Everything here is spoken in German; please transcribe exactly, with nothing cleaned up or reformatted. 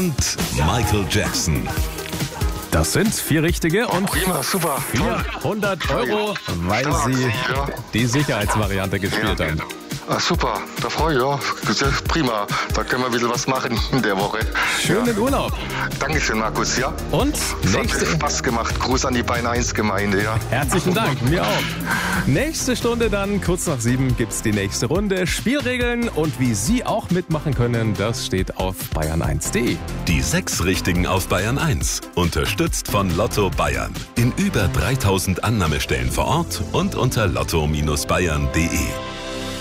und Michael Jackson. Das sind vier richtige und Prima, super. vierhundert Euro, weil Sie Ja. die Sicherheitsvariante gespielt haben. Ah, super, da freue ich mich. Ja. Prima, da können wir ein bisschen was machen in der Woche. Schönen Urlaub. Dankeschön, Markus. Ja. Und Es hat nächste... Spaß gemacht. Gruß an die Bayern eins Gemeinde. Ja. Herzlichen Dank, mir auch. Nächste Stunde dann, kurz nach sieben, gibt's die nächste Runde. Spielregeln und wie Sie auch mitmachen können, das steht auf bayern eins punkt de. Die sechs Richtigen auf Bayern eins. Unterstützt von Lotto Bayern. In über dreitausend Annahmestellen vor Ort und unter lotto Bindestrich bayern punkt de.